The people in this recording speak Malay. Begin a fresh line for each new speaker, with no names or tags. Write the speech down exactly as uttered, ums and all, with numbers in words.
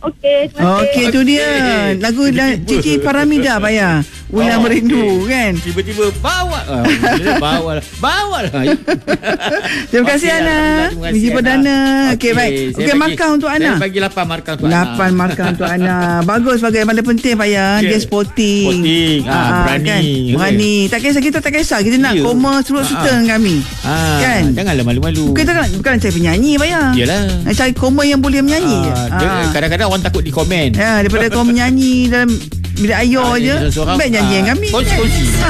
Okey, terima kasih.
Okey, tu dia. Lagu dan Cici Paramida Payah. Ulang
Oh,
Merindu
okey.
kan.
Tiba-tiba bawa ah, bawa lah. Bawa lah.
Terima kasih
Okey,
Ana.
Alhamdulillah, terima kasih,
Biji
Ana.
perdana. Okey, baik.
saya
Okey,
bagi-
markah untuk Ana.
Saya bagi lapan markah untuk Ana.
lapan markah untuk Ana. Bagus, bagus. Yang paling penting Payah.
Ya.
Dia sporting.
Sporting. Ah,
Ah,
berani.
Kan? Berani. Tak kisah, kita tak kisah. Kita nak
Ya.
koma serut serta
Ah,
dengan kami.
Ah,
Kan?
Janganlah malu-malu.
Kita kan bukan cari penyanyi Payah.
Yalah.
Nak cari koma yang boleh menyanyi.
Ah, dia,
Ah.
kadang-kadang orang takut di komen.
Ya, daripada kau menyanyi dalam bilik ayah
Ah,
je.
dia seorang-
Baik nyanyi
ah,
dengan kami.
kongsi-kongsi.